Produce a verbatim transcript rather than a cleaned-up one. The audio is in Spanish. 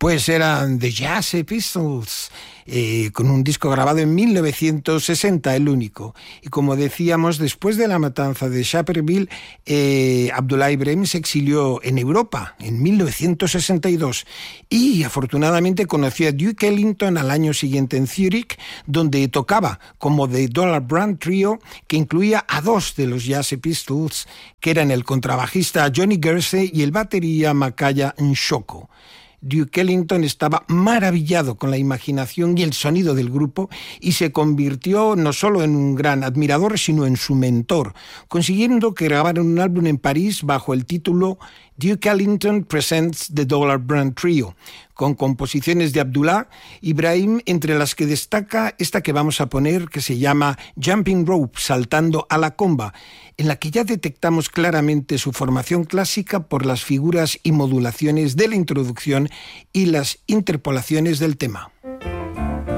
Pues eran The Jazz Pistols, eh, con un disco grabado en mil novecientos sesenta, el único. Y como decíamos, después de la matanza de Schaperville, eh, Abdullah Ibrahim se exilió en Europa en mil novecientos sesenta y dos y afortunadamente conoció a Duke Ellington al año siguiente en Zurich, donde tocaba como The Dollar Brand Trio, que incluía a dos de los Jazz Pistols, que eran el contrabajista Johnny Gersey y el batería Makaya Nshoko. Duke Ellington estaba maravillado con la imaginación y el sonido del grupo y se convirtió no solo en un gran admirador, sino en su mentor, consiguiendo que grabaran un álbum en París bajo el título Duke Ellington Presents the Dollar Brand Trio, con composiciones de Abdullah Ibrahim, entre las que destaca esta que vamos a poner, que se llama Jumping Rope, saltando a la comba, en la que ya detectamos claramente su formación clásica por las figuras y modulaciones de la introducción y las interpolaciones del tema.